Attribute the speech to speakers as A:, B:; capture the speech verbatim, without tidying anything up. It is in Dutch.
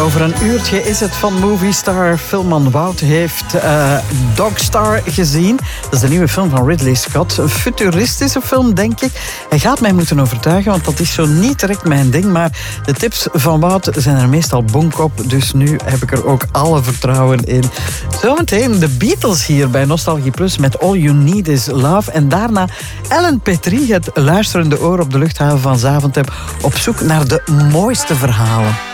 A: Over een uurtje is het van Moviestar. Filmman Wout heeft uh, Dogstar gezien. Dat is de nieuwe film van Ridley Scott. Een futuristische film, denk ik. Hij gaat mij moeten overtuigen, want dat is zo niet direct mijn ding. Maar de tips van Wout zijn er meestal bonk op. Dus nu heb ik er ook alle vertrouwen in. Zometeen de Beatles hier bij Nostalgie Plus met All You Need Is Love. En daarna Ellen Petrie, het luisterende oor op de luchthaven van Zaventem, op zoek naar de mooiste verhalen.